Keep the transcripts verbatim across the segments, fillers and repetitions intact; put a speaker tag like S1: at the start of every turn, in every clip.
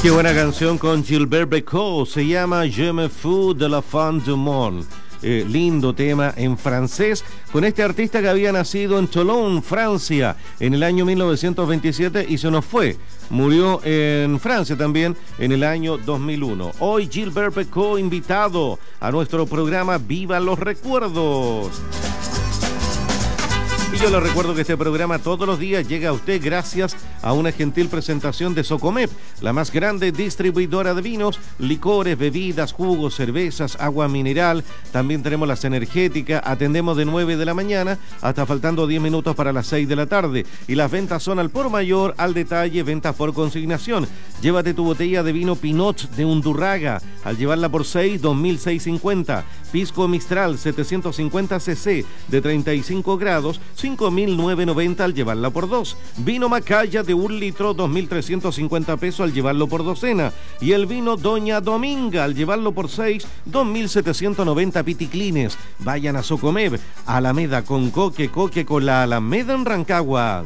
S1: Qué buena canción con Gilbert Bécaud, se llama Je me fous de la fin du monde. Eh, lindo tema en francés, con este artista que había nacido en Toulon, Francia, en el año mil novecientos veintisiete y se nos fue. Murió en Francia también en el año dos mil uno. Hoy Gilbert Bécaud invitado a nuestro programa Viva los Recuerdos. Y yo les recuerdo que este programa todos los días llega a usted gracias a una gentil presentación de Socomep, la más grande distribuidora de vinos, licores, bebidas, jugos, cervezas, agua mineral. También tenemos las energéticas, atendemos de nueve de la mañana hasta faltando diez minutos para las seis de la tarde. Y las ventas son al por mayor, al detalle, ventas por consignación. Llévate tu botella de vino Pinot de Undurraga, al llevarla por seis, dos mil seiscientos cincuenta. Pisco Mistral setecientos cincuenta cc de treinta y cinco grados, cinco mil novecientos noventa al llevarla por dos. Vino Macaya de un litro, dos mil trescientos cincuenta pesos al llevarlo por docena. Y el vino Doña Dominga al llevarlo por seis, dos mil setecientos noventa piticlines. Vayan a Socomev, Alameda con Coque, Coque con la Alameda en Rancagua.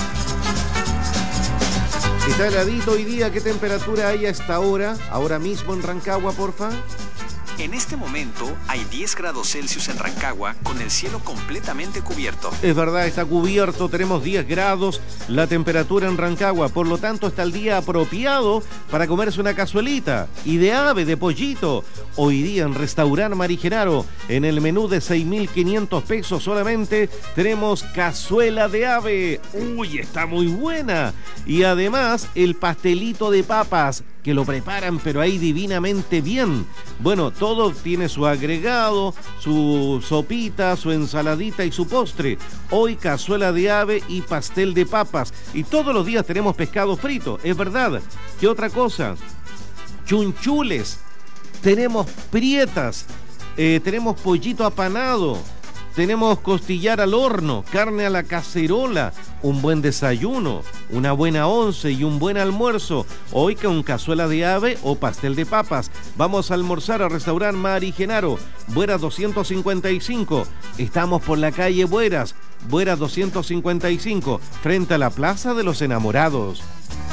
S1: Está heladito hoy día, ¿qué temperatura hay a esta hora? Ahora mismo en Rancagua, porfa.
S2: En este momento hay diez grados Celsius en Rancagua con el cielo completamente cubierto.
S1: Es verdad, está cubierto, tenemos diez grados la temperatura en Rancagua, por lo tanto está el día apropiado para comerse una cazuelita y de ave, de pollito. Hoy día en Restaurant Mari Genaro, en el menú de seis mil quinientos pesos solamente, tenemos cazuela de ave. Uy, está muy buena. Y además el pastelito de papas, que lo preparan pero ahí divinamente bien. Bueno, todo tiene su agregado, su sopita, su ensaladita y su postre. Hoy cazuela de ave y pastel de papas. Y todos los días tenemos pescado frito, es verdad. ¿Qué otra cosa? Chunchules, tenemos prietas, eh, tenemos pollito apanado, tenemos costillar al horno, carne a la cacerola, un buen desayuno, una buena once y un buen almuerzo. Hoy con cazuela de ave o pastel de papas. Vamos a almorzar al restaurante Mari Genaro, Bueras doscientos cincuenta y cinco. Estamos por la calle Bueras, Bueras doscientos cincuenta y cinco, frente a la Plaza de los Enamorados.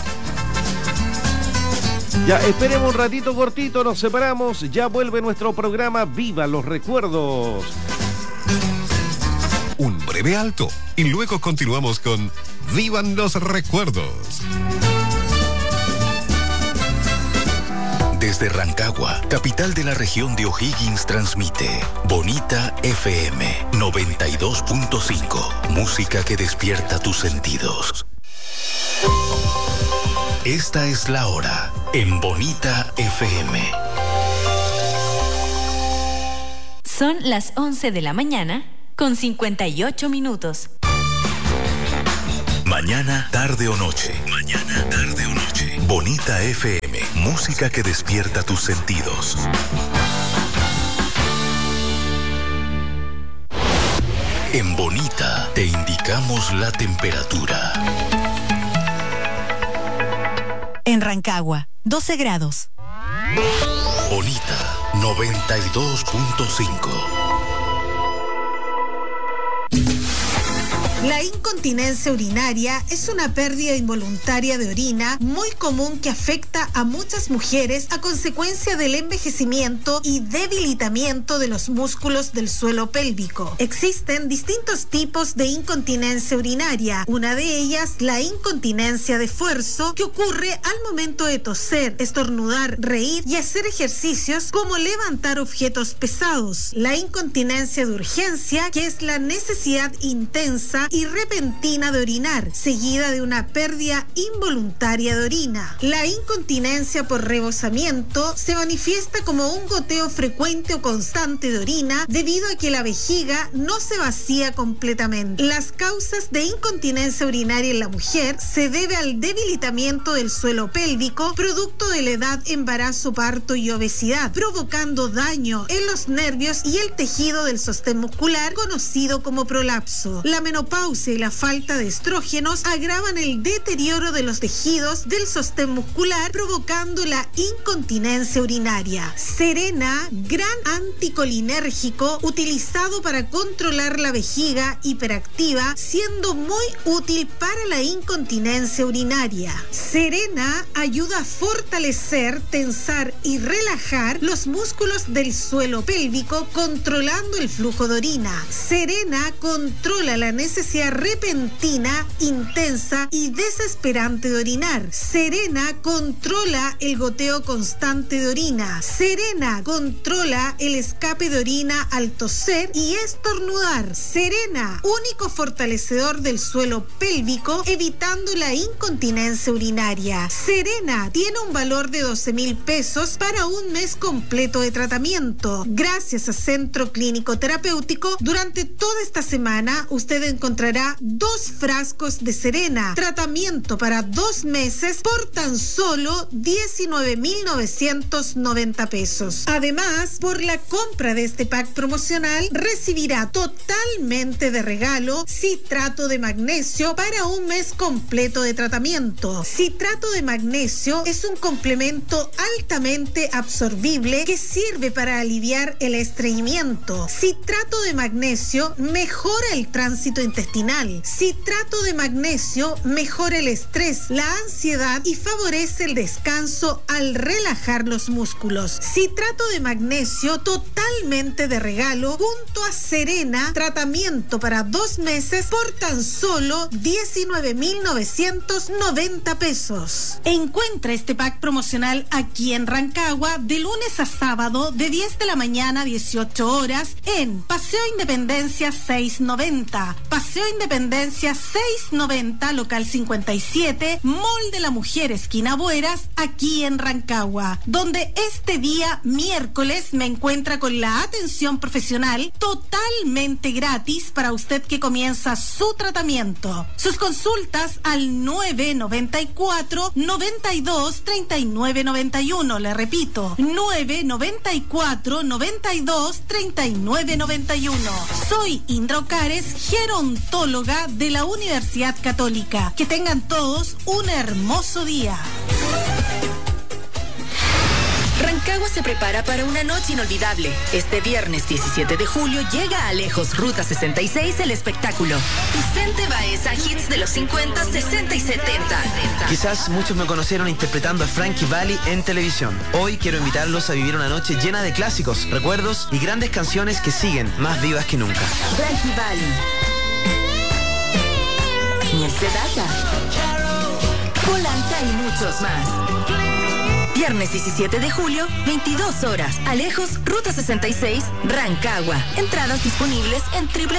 S1: Ya, esperemos un ratito cortito, nos separamos, ya vuelve nuestro programa Viva los Recuerdos.
S3: Un breve alto y luego continuamos con Vivan los Recuerdos.
S2: Desde Rancagua, capital de la región de O'Higgins, transmite Bonita F M noventa y dos punto cinco. Música que despierta tus sentidos. Esta es la hora en Bonita F M.
S4: Son las once de la mañana con cincuenta y ocho minutos.
S2: Mañana, tarde o noche. Mañana, tarde o noche. Bonita F M. Música que despierta tus sentidos. En Bonita te indicamos la temperatura.
S5: En Rancagua, doce grados.
S2: Bonita, noventa y dos punto cinco.
S6: La incontinencia urinaria es una pérdida involuntaria de orina muy común que afecta a muchas mujeres a consecuencia del envejecimiento y debilitamiento de los músculos del suelo pélvico. Existen distintos tipos de incontinencia urinaria. Una de ellas, la incontinencia de esfuerzo, que ocurre al momento de toser, estornudar, reír y hacer ejercicios como levantar objetos pesados. La incontinencia de urgencia, que es la necesidad intensa y repentina de orinar, seguida de una pérdida involuntaria de orina. La incontinencia por rebosamiento se manifiesta como un goteo frecuente o constante de orina debido a que la vejiga no se vacía completamente. Las causas de incontinencia urinaria en la mujer se debe al debilitamiento del suelo pélvico producto de la edad, embarazo, parto y obesidad, provocando daño en los nervios y el tejido del sostén muscular conocido como prolapso. La menopausia y la falta de estrógenos agravan el deterioro de los tejidos del sostén muscular, provocando la incontinencia urinaria. Serena, gran anticolinérgico utilizado para controlar la vejiga hiperactiva, siendo muy útil para la incontinencia urinaria. Serena ayuda a fortalecer, tensar y relajar los músculos del suelo pélvico, controlando el flujo de orina. Serena controla la necesidad repentina, intensa y desesperante de orinar. Serena controla el goteo constante de orina. Serena controla el escape de orina al toser y estornudar. Serena, único fortalecedor del suelo pélvico, evitando la incontinencia urinaria. Serena tiene un valor de doce mil pesos para un mes completo de tratamiento. Gracias a Centro Clínico Terapéutico, durante toda esta semana usted encontrará dos frascos de Serena, tratamiento para dos meses por tan solo diecinueve mil novecientos noventa pesos. Además, por la compra de este pack promocional recibirá totalmente de regalo citrato de magnesio para un mes completo de tratamiento. Citrato de magnesio es un complemento altamente absorbible que sirve para aliviar el estreñimiento. Citrato de magnesio mejora el tránsito intestinal. Citrato de magnesio mejora el estrés, la ansiedad y favorece el descanso al relajar los músculos. Citrato de magnesio totalmente de regalo junto a Serena, tratamiento para dos meses por tan solo diecinueve mil novecientos noventa pesos. Encuentra este pack promocional aquí en Rancagua de lunes a sábado de diez de la mañana a dieciocho horas en Paseo Independencia seiscientos noventa, Paseo Independencia seiscientos noventa, local cincuenta y siete, Mall de la Mujer, esquina Bueras, aquí en Rancagua, donde este día miércoles me encuentra con la atención profesional totalmente gratis para usted que comienza su tratamiento. Sus consultas al nueve noventa y cuatro, noventa y dos, treinta y nueve noventa y uno, le repito, nueve noventa y cuatro, noventa y dos, treinta y nueve noventa y uno. Soy Indra Ocares, gerontóloga de la Universidad Católica. Que tengan todos un hermoso día.
S7: Rancagua se prepara para una noche inolvidable. Este viernes diecisiete de julio llega a Lejos Ruta sesenta y seis el espectáculo Vicente Baeza, hits de los cincuenta, sesenta y setenta.
S8: Quizás muchos me conocieron interpretando a Frankie Valli en televisión. Hoy quiero invitarlos a vivir una noche llena de clásicos, recuerdos y grandes canciones que siguen más vivas que nunca.
S7: Frankie Valli, Miel Sedaka, Polanca y muchos más. Viernes diecisiete de julio, veintidós horas. Alejos, Ruta sesenta y seis, Rancagua. Entradas disponibles en doble u doble u doble u